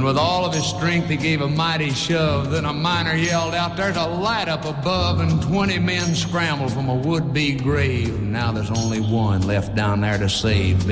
And with all of his strength, he gave a mighty shove. Then a miner yelled out, "There's a light up above," and 20 men scrambled from a would-be grave. Now there's only one left down there to save.